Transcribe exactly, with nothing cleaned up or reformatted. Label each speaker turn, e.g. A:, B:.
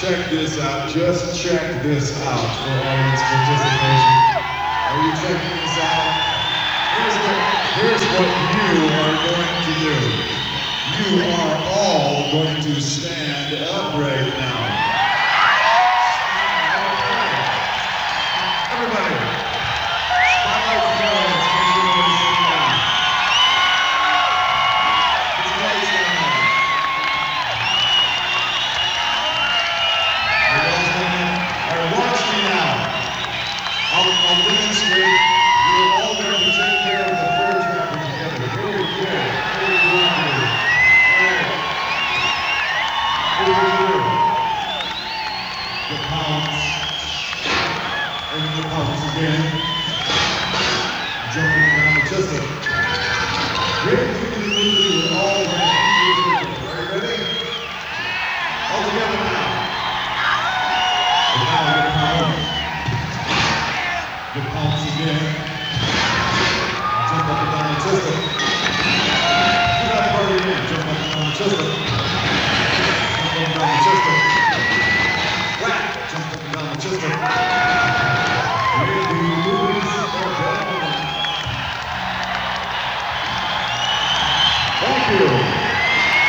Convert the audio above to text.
A: check this out. Just check this out for audience participation. Are you checking this out? Here's what, here's what you are going to do. You are all going to stand up right now. Everybody, spotlight for the audience. Make sure everybody's sitting down. Put your lights down there. All right, watch me now. I'll, I'll demonstrate. We're all going to take care of the fur trapper together. Very good. Very good. All right. What do we do? The pounce. And the pounce again. Jumping around the chisel. Great. We're all ready. Are you ready? All together now. Now the pounce. The pounce again. Jump up and down the chisel. Do that part again. Jump up and down the chisel.